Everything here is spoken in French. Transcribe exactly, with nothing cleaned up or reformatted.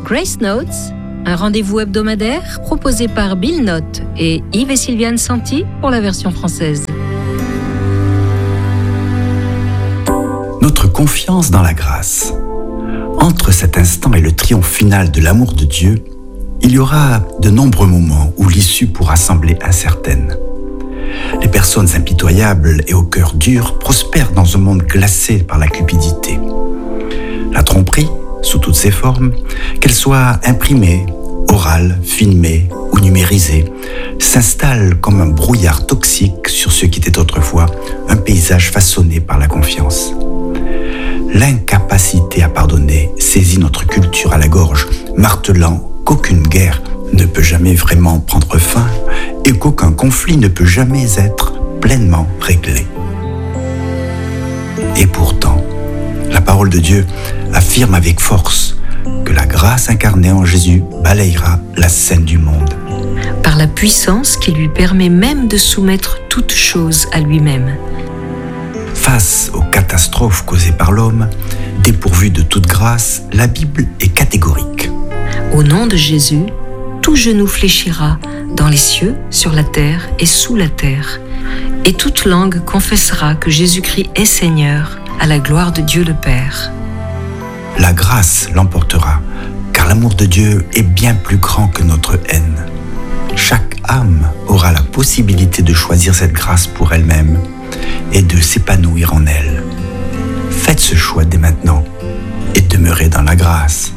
Grace Notes, un rendez-vous hebdomadaire proposé par Bill Note et Yves et Sylviane Santi pour la version française. Notre confiance dans la grâce. Entre cet instant et le triomphe final de l'amour de Dieu, il y aura de nombreux moments où l'issue pourra sembler incertaine. Les personnes impitoyables et au cœur dur prospèrent dans un monde glacé par la cupidité. La tromperie, sous toutes ses formes, qu'elle soit imprimée, orale, filmée ou numérisée, s'installe comme un brouillard toxique sur ce qui était autrefois un paysage façonné par la confiance. L'incapacité à pardonner saisit notre culture à la gorge, martelant qu'aucune guerre ne peut jamais vraiment prendre fin et qu'aucun conflit ne peut jamais être pleinement réglé. Et pourtant, la parole de Dieu affirme avec force que la grâce incarnée en Jésus balayera la scène du monde. Par la puissance qui lui permet même de soumettre toute chose à lui-même. Face aux catastrophes causées par l'homme, dépourvu de toute grâce, la Bible est catégorique. Au nom de Jésus, tout genou fléchira dans les cieux, sur la terre et sous la terre, et toute langue confessera que Jésus-Christ est Seigneur, à la gloire de Dieu le Père. La grâce l'emportera, car l'amour de Dieu est bien plus grand que notre haine. Chaque âme aura la possibilité de choisir cette grâce pour elle-même et de s'épanouir en elle. Faites ce choix dès maintenant et demeurez dans la grâce.